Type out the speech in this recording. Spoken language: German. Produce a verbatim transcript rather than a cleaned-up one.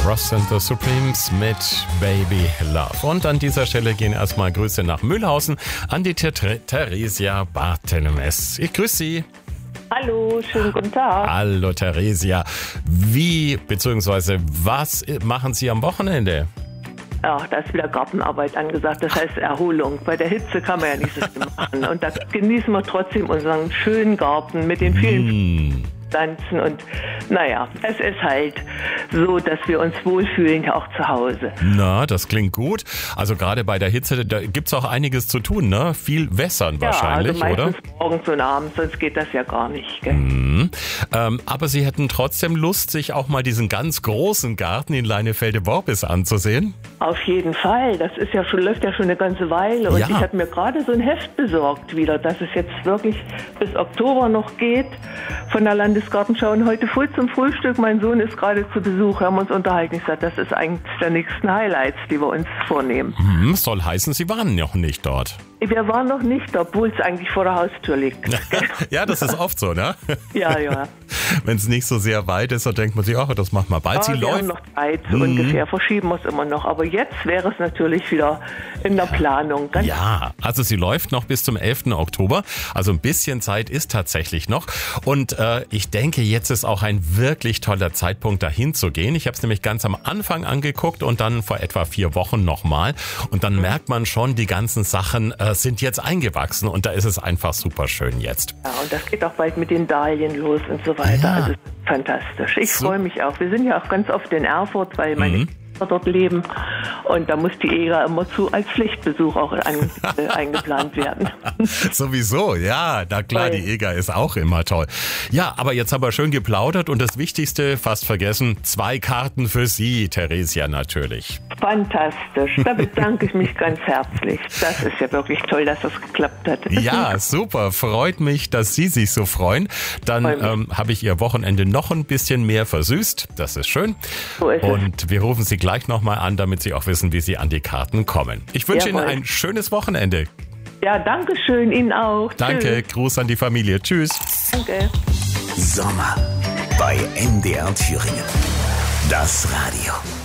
Ross and the Supremes mit Baby Love. Und an dieser Stelle gehen erstmal Grüße nach Mühlhausen an die Ter- Theresia Barthelmes. Ich grüße Sie. Hallo, schönen guten Tag. Hallo Theresia. Wie bzw. was machen Sie am Wochenende? Ach, da ist wieder Gartenarbeit angesagt, das heißt Erholung. Bei der Hitze kann man ja nicht so viel machen. Und da genießen wir trotzdem unseren schönen Garten mit den vielen Mm. Pflanzen. Und naja, es ist halt so, dass wir uns wohlfühlen, auch zu Hause. Na, das klingt gut. Also gerade bei der Hitze, da gibt's auch einiges zu tun, ne? Viel wässern wahrscheinlich, ja, also oder? meistens morgens und abends, sonst geht das ja gar nicht. Gell? Mhm. Ähm, aber Sie hätten trotzdem Lust, sich auch mal diesen ganz großen Garten in Leinefelde-Worbis anzusehen? Auf jeden Fall. Das ist ja schon, läuft ja schon eine ganze Weile. Und Ja. ich habe mir gerade so ein Heft besorgt wieder, dass es jetzt wirklich bis Oktober noch geht von der Landesgartenschau. Und heute früh zum Frühstück, mein Sohn ist gerade zu Besuch, haben uns unterhalten. Ich sagte, das ist eines der nächsten Highlights, die wir uns vornehmen. Hm, soll heißen, Sie waren noch nicht dort. Wir waren noch nicht, obwohl es eigentlich vor der Haustür liegt. Ja, das ist oft so, ne? Ja, ja. Wenn es nicht so sehr weit ist, dann denkt man sich, ach, das machen wir bald. Aber Sie wir läuft. haben noch Zeit, so ungefähr. Verschieben wir es immer noch. Aber jetzt wäre es natürlich wieder in der Planung. Ganz Ja, also sie läuft noch bis zum elften Oktober. Also ein bisschen Zeit ist tatsächlich noch. Und äh, ich denke, jetzt ist auch ein wirklich toller Zeitpunkt, dahin zu gehen. Ich habe es nämlich ganz am Anfang angeguckt und dann vor etwa vier Wochen nochmal. Und dann merkt man schon, die ganzen Sachen äh, sind jetzt eingewachsen. Und da ist es einfach super schön jetzt. Ja, und das geht auch bald mit den Dahlien los und so weiter. Ja. Also fantastisch. Ich So. freue mich auch. Wir sind ja auch ganz oft in Erfurt, weil meine Mhm. Kinder dort leben. Und da muss die Eger immer zu als Pflichtbesuch auch an, äh, eingeplant werden. Sowieso, ja, na klar, Toll. die Eger ist auch immer toll. Ja, aber jetzt haben wir schön geplaudert und das Wichtigste fast vergessen, zwei Karten für Sie, Theresia, natürlich. Fantastisch. Da bedanke ich mich ganz herzlich. Das ist ja wirklich toll, dass das geklappt hat. Ja, super. Freut mich, dass Sie sich so freuen. Dann Freut mich. ähm, habe ich Ihr Wochenende noch ein bisschen mehr versüßt. Das ist schön. So ist es. Und wir rufen Sie gleich nochmal an, damit Sie auch wissen, wie Sie an die Karten kommen. Ich wünsche Jawohl. Ihnen ein schönes Wochenende. Ja, danke schön. Ihnen auch. Danke. Tschüss. Gruß an die Familie. Tschüss. Danke. Sommer bei M D R Thüringen. Das Radio.